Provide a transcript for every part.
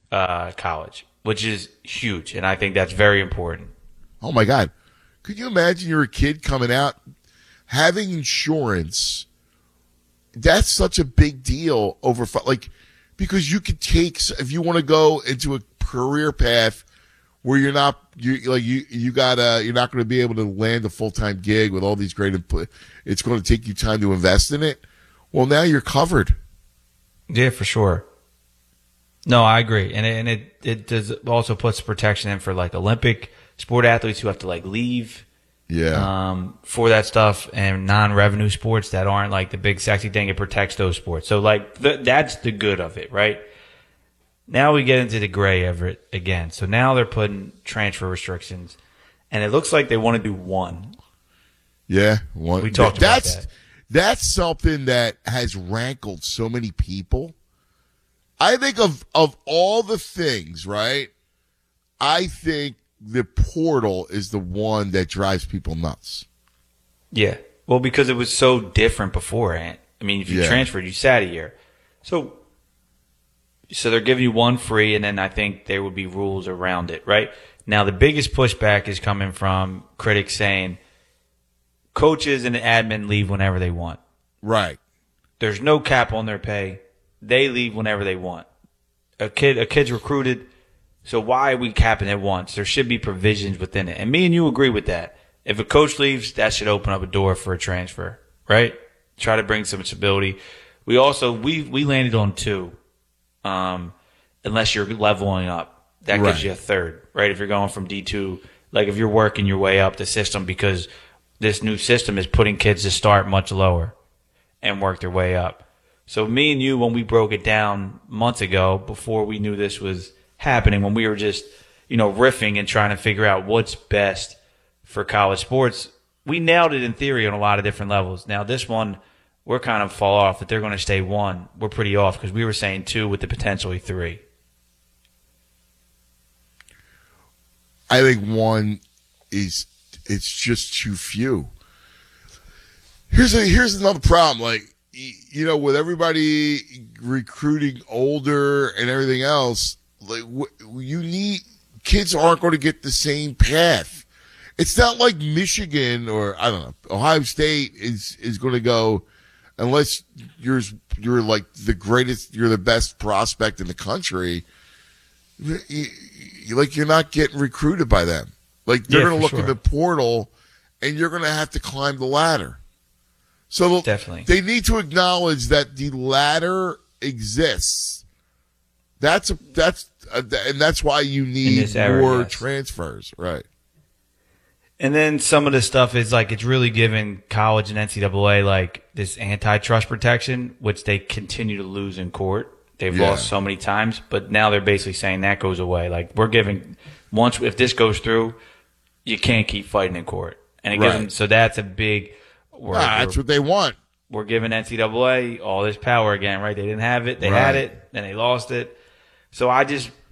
college, which is huge, and I think that's very important. Oh my God. Could you imagine you're a kid coming out having insurance? That's such a big deal because you could take, if you want to go into a career path where you're not going to be able to land a full-time gig with all these great input. It's going to take you time to invest in it. Well, now you're covered. Yeah, for sure. No, I agree. And it does also puts protection in for like Olympic sport athletes who have to like leave for that stuff, and non-revenue sports that aren't like the big sexy thing. It protects those sports. So like that's the good of it, right? Now we get into the gray of it again. So now they're putting transfer restrictions, and it looks like they want to do one. Yeah, one. We talked about that. That's something that has rankled so many people. I think of all the things, right? I think the portal is the one that drives people nuts. Yeah. Well, because it was so different beforehand. I mean, if you transferred, you sat a year. So they're giving you one free, and then I think there would be rules around it, right? Now, the biggest pushback is coming from critics saying coaches and admin leave whenever they want. Right. There's no cap on their pay. They leave whenever they want. A kid's recruited, so why are we capping it once? There should be provisions within it. And me and you agree with that. If a coach leaves, that should open up a door for a transfer, right? Try to bring some stability. We also we landed on 2, unless you're leveling up. That gives you a third, right? If you're going from D2, like if you're working your way up the system, because this new system is putting kids to start much lower and work their way up. So me and you, when we broke it down months ago, before we knew this was happening, when we were just, riffing and trying to figure out what's best for college sports, we nailed it in theory on a lot of different levels. Now this one, we're kind of fall off that they're going to stay 1. We're pretty off because we were saying 2 with the potentially 3. I think 1 it's just too few. Here's another problem. Like, with everybody recruiting older and everything else, like kids aren't going to get the same path. It's not like Michigan or I don't know, Ohio State is going to go unless you're like the greatest, you're the best prospect in the country. You're not getting recruited by them. Like they're going to look at the portal, and you're going to have to climb the ladder. So definitely, they need to acknowledge that the ladder exists. And that's why you need more transfers, right? And then some of the stuff is like it's really giving college and NCAA like this antitrust protection, which they continue to lose in court. They've lost so many times, but now they're basically saying that goes away. Like we're giving if this goes through, you can't keep fighting in court, and it gives them, so that's a big. That's what they want. We're giving NCAA all this power again, right? They didn't have it, they had it, then they lost it. So I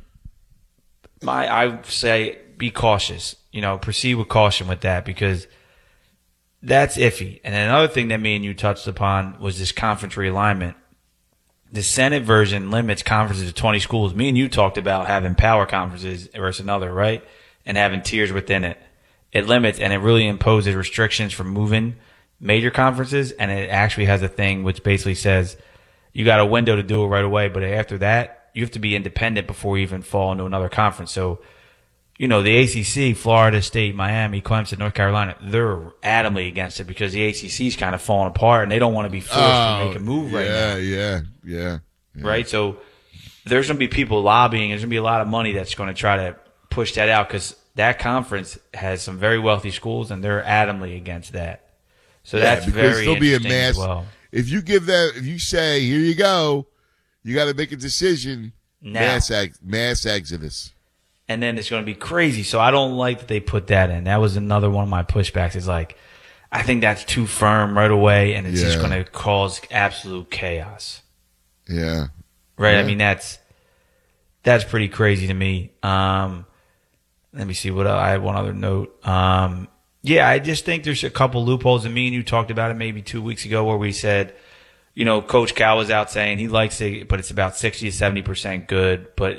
say be cautious. Proceed with caution with that because that's iffy. And then another thing that me and you touched upon was this conference realignment. The Senate version limits conferences to 20 schools. Me and you talked about having power conferences versus another, right? And having tiers within it. It limits and it really imposes restrictions for moving major conferences, and it actually has a thing which basically says you got a window to do it right away, but after that, you have to be independent before you even fall into another conference. So, the ACC, Florida State, Miami, Clemson, North Carolina, they're adamantly against it because the ACC is kind of falling apart, and they don't want to be forced to make a move right now. Yeah. Right? So there's going to be people lobbying. There's going to be a lot of money that's going to try to push that out because that conference has some very wealthy schools, and they're adamantly against that. So that's very interesting as well. If you say, here you go, you got to make a decision, now. Mass exodus. And then it's going to be crazy. So I don't like that they put that in. That was another one of my pushbacks is like, I think that's too firm right away, and it's just going to cause absolute chaos. Yeah. Right? Yeah. I mean, that's pretty crazy to me. Let me see what I had one other note. I just think there's a couple loopholes, and me and you talked about it maybe 2 weeks ago where we said, Coach Cal was out saying he likes it, but it's about 60 to 70% good. But